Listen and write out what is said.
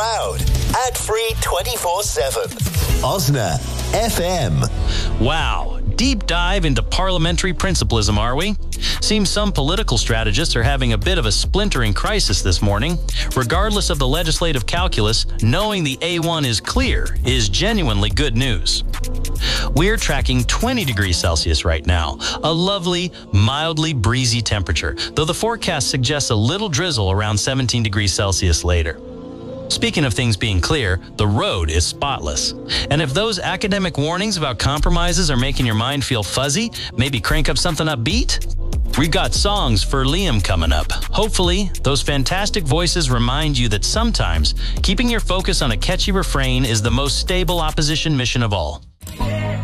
crowd. Ad-free 24/7. Osna FM. Wow. Deep dive into parliamentary principalism, are we? Seems some political strategists are having a bit of a splintering crisis this morning. Regardless of the legislative calculus, knowing the A1 is clear is genuinely good news. We're tracking 20 degrees Celsius right now, a lovely, mildly breezy temperature, though the forecast suggests a little drizzle around 17 degrees Celsius later. Speaking of things being clear, the road is spotless. And if those academic warnings about compromises are making your mind feel fuzzy, maybe crank up something upbeat? We've got songs for Liam coming up. Hopefully, those fantastic voices remind you that sometimes keeping your focus on a catchy refrain is the most stable opposition mission of all.